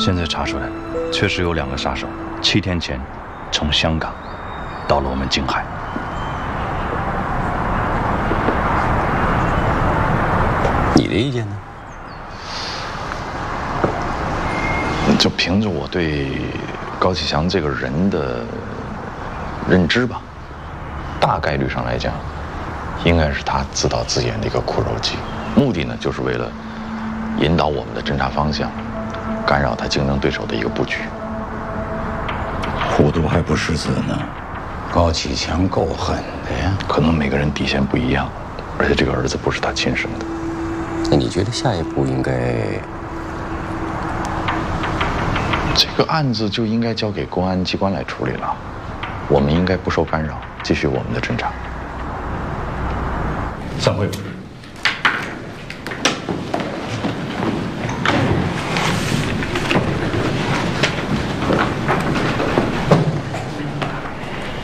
现在查出来，确实有2个杀手7天前从香港到了我们静海。 你的意见呢？ 就凭着我对高启强这个人的认知吧，大概率上来讲，应该是他自导自演的一个苦肉计，目的呢就是为了引导我们的侦查方向，干扰他竞争对手的一个布局。 糊涂还不识字呢，高启强够狠的呀。 可能每个人底线不一样，而且这个儿子不是他亲生的。 那你觉得下一步应该？ 这个案子就应该交给公安机关来处理了，我们应该不受干扰，继续我们的侦查。 散会。